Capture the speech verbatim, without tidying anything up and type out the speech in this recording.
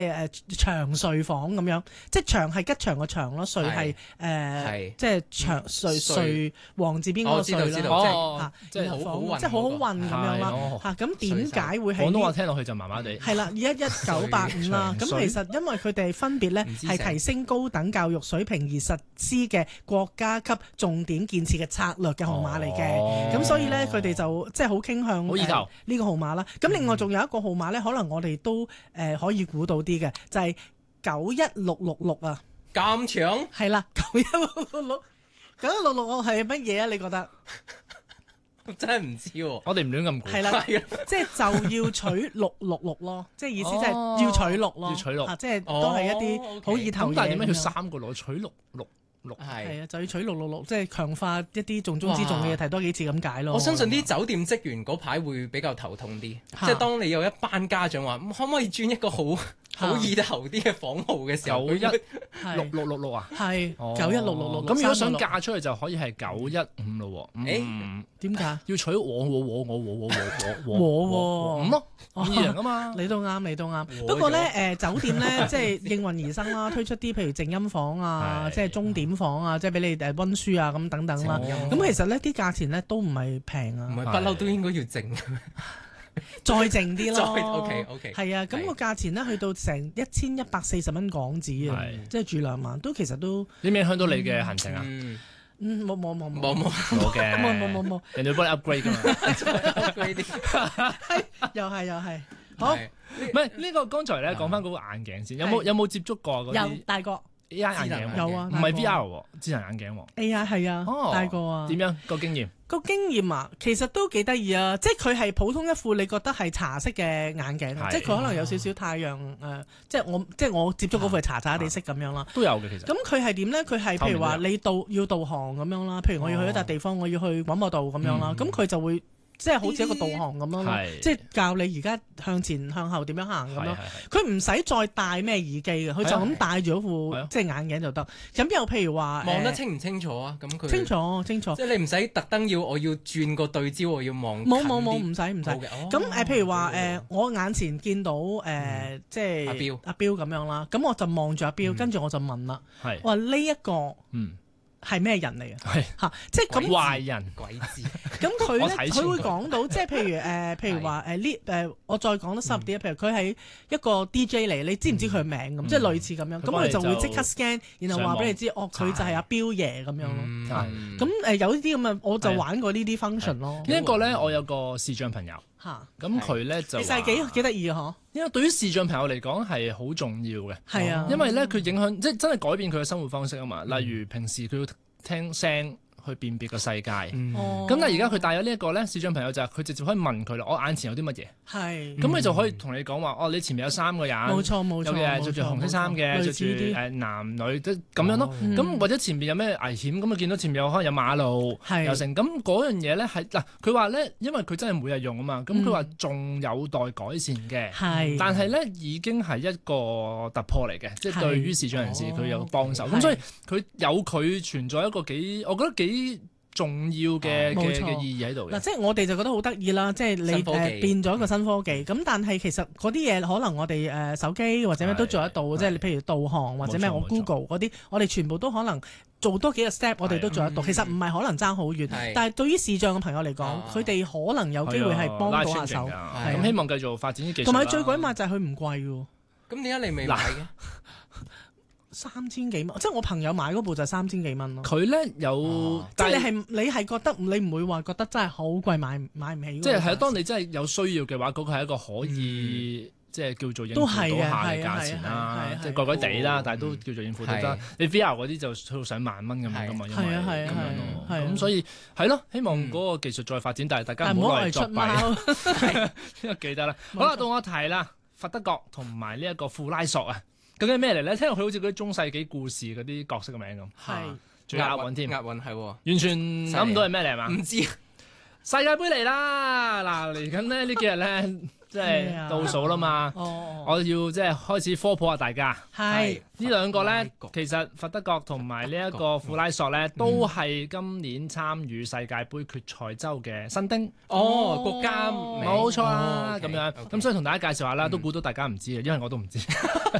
誒長睡房咁樣，即係長係吉祥個長咯，睡係誒即係長睡睡王字邊嗰個睡啦，嚇， 即係好好運， 即係好好運咁樣啦嚇。咁點解會係廣東話聽落去就麻麻地？ 係啦，一一九八五啦。咁其實因為佢哋分別咧係提升高等教育水平而實施嘅國家級重點建設嘅策略嘅號碼嚟嘅。咁所以咧佢哋就即係好傾向呢個號碼啦。咁另外仲有一個號碼咧，可能我哋都誒可以估到啲嘅，就係九一六六六啊！ 咁長係啦，九一六六六，九一六六六係乜嘢啊？你覺得？ 真係唔知喎， 我哋唔亂咁估。 係啦，即係就要取六六六咯，即係意思即係要取六咯， 要取六， 即係都係一啲好意頭嘢。 咁但係點解要三個六取六六？六係啊，就要取六六六，即係強化一啲重中之重嘅嘢，提多幾次咁解咯。 我相信啲酒店職員嗰排會比較頭痛啲，即係當你有一班家長話，可唔可以轉一個好好意頭啲嘅房號嘅時候， 九一六六六六啊， 係九一六六六。 咁如果想嫁出去就可以係九一五咯。 誒點解要取我我我我我我我我五咯？二人啊嘛， 你都啱，你都啱。不過咧，誒酒店咧，即係應運而生啦，推出啲譬如靜音房啊，即係鐘點房啊，即係俾你誒溫書啊咁等等啦。咁其實呢啲價錢咧都唔係平啊， 唔係不嬲都應該要靜， 再靜啲咯。 O K O K 係啊，咁個價錢咧去到成一千一百四十蚊港紙啊，即係住兩晚都其實都。 影唔影響到你嘅行程啊？ 嗯，冇冇冇冇冇冇冇嘅， 冇冇冇冇， 人哋幫你 upgrade 㗎嘛 ，upgrade 啲， 又係又係，好， 唔係呢個剛才咧講翻嗰個眼鏡先，有冇有冇接觸過嗰啲？ 有戴過 A I 眼鏡， 有啊， 唔係 V R 喎，智能眼鏡喎。 A I 係啊，戴過啊。 點樣個經驗？ 個經驗啊，其實都幾得意啊！即係佢係普通一副，你覺得係茶色嘅眼鏡，即係佢可能有少少太陽誒，即係我即係我接觸嗰副係茶茶地色咁樣啦。 都有嘅其實。 咁佢係點咧？佢係譬如話你導要導航咁樣啦，譬如我要去一笪地方，我要去廣播道咁樣啦，咁佢就會。即係好似一個導航咁樣咯，即係教你而家向前向後點樣行咁樣。佢唔使再戴咩耳機嘅，佢就咁戴住嗰副即係眼鏡就得。咁又譬如話望得清唔清楚啊？咁佢清楚清楚， 即係你唔使特登要我要轉個對焦，我要望冇冇冇唔使唔使。咁誒譬如話誒，我眼前見到誒即係阿標阿標咁樣啦，咁我就望住阿標，跟住我就問啦，話呢一個嗯。係咩人嚟嘅？係嚇，即係咁壞人鬼知。 咁佢咧，佢會講到，即係譬如誒，譬如話誒呢誒，我再講得深入啲啊。譬如佢係一個 D J 嚟，你知唔知佢名咁？即係類似咁樣。咁佢就會即刻 scan，然後話俾你知，哦，佢就係阿標爺咁樣咯。咁誒有呢啲咁嘅，我就玩過呢啲 function 咯。 呢一個咧，我有個視障朋友嚇，咁佢咧就其實係幾幾得意嘅嗬。 因為對於視障朋友嚟講係好重要嘅， 係啊， 因為咧佢影響即係真係改變佢嘅生活方式啊嘛。例如平時佢要聽聲去辨別個世界，咁但係而家佢戴咗呢一個咧，視障朋友就係佢直接可以問佢啦，我眼前有啲乜嘢？係，咁佢就可以同你講話，哦，你前面有三個人，冇錯冇錯，有嘅着住紅色衫嘅，着住誒男女都咁樣咯。咁或者前面有咩危險，咁啊見到前面有可能有馬路，又成咁嗰樣嘢咧係嗱，佢話咧，因為佢真係每日用啊嘛，咁佢話仲有待改善嘅，係，但係咧已經係一個突破嚟嘅，即係對於視障人士佢有幫手，咁所以佢有佢存在一個幾，我覺得幾幾重要嘅嘅嘅意義喺度嘅。嗱， 即係我哋就覺得好得意啦，即係你誒變咗一個新科技。咁但係其實嗰啲嘢可能我哋誒手機或者咩都做得到，即係你譬如導航或者咩我 Google 嗰啲，我哋全部都可能做多幾個 step，我哋都做得到。其實唔係可能爭好遠，但係對於視障嘅朋友嚟講，佢哋可能有機會係幫到下手。 咁希望繼續發展啲技術。 同埋最鬼馬就係佢唔貴喎。 咁點解你未買嘅？ 三千幾蚊，即係我朋友買嗰部就三千幾蚊咯。 佢咧有， 即係你係你係覺得你唔會話覺得真係好貴買買唔起。 即係係當你真係有需要嘅話，嗰個係一個可以即係叫做應付到下嘅價錢啦，即係貴貴地啦，但係都叫做應付到得。你 V R 嗰啲就去到上萬蚊咁樣噶嘛，因為咁樣咯。咁所以係咯，希望嗰個技術再發展，但係大家唔好攞嚟作弊。呢個記得啦。好啦，到我提啦，佛得角同埋呢一個庫拉索啊。究竟係咩嚟咧？聽落去好似嗰啲中世紀故事嗰啲角色嘅名咁，係仲有押韻添， 押韻係完全諗唔到係咩嚟係嘛？ 唔知世界盃嚟啦！嗱，嚟緊咧呢幾日咧， 即係倒數啦嘛。我要即係開始科普下大家。 係呢兩個咧，其實佛得角同埋呢一個庫拉索咧，都係今年參與世界盃決賽周嘅新丁。 哦，國家冇錯啦，咁樣咁所以同大家介紹下啦，都估到大家唔知嘅，因為我都唔知。